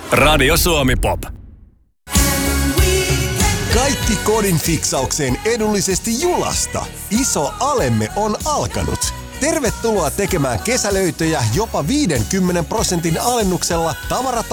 Radio Suomi Pop. Kaikki kodin fiksaukseen edullisesti Julasta. Iso alemme on alkanut. Tervetuloa tekemään kesälöitöjä jopa 50% alennuksella tavarat